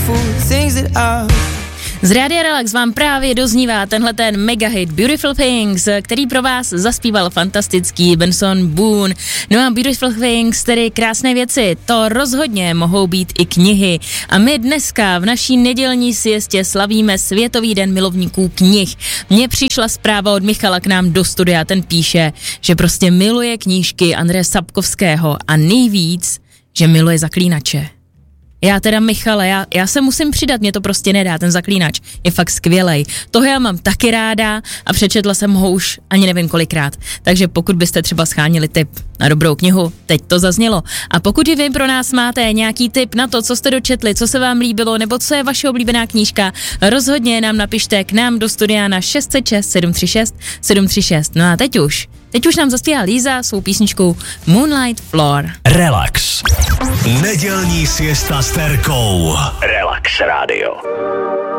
beautiful things that are. Z Rádia Relax vám právě doznívá tenhle ten mega hit Beautiful Things, který pro vás zaspíval fantastický Benson Boone. No a Beautiful Things, tedy krásné věci, to rozhodně mohou být i knihy. A my dneska v naší nedělní siestě slavíme Světový den milovníků knih. Mně přišla zpráva od Michala k nám do studia, ten píše, že prostě miluje knížky Andreje Sapkovského a nejvíc, že miluje Zaklínače. Já teda, Michale, já se musím přidat, mě to prostě nedá, ten Zaklínač je fakt skvělej. Toho já mám taky ráda a přečetla jsem ho už ani nevím kolikrát. Takže pokud byste třeba schánili tip na dobrou knihu, teď to zaznělo. A pokud i vy pro nás máte nějaký tip na to, co jste dočetli, co se vám líbilo, nebo co je vaše oblíbená knížka, rozhodně nám napište k nám do studia na 606 736 736. No a teď už nám zaspívá Líza svou písničkou Moonlight Floor. Relax. Nedělní siesta s Terkou. Relax Radio.